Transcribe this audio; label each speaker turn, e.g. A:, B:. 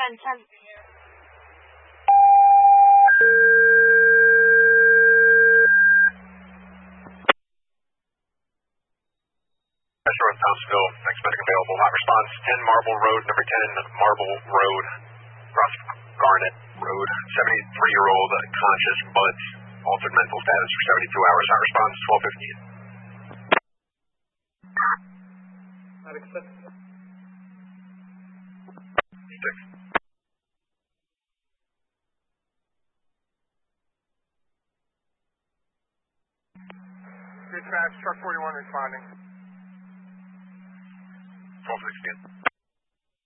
A: 10-10.
B: Metro in Thomasville, next medic available. Hot response, 10 Marble Road, number 10 Marble Road, across Garnet Road. 73-year-old, conscious, but altered mental status for 72 hours. Hot response, 12:15.
C: Medic 6.
B: 6.
C: Dispatch, truck 41 responding.
B: 12:16.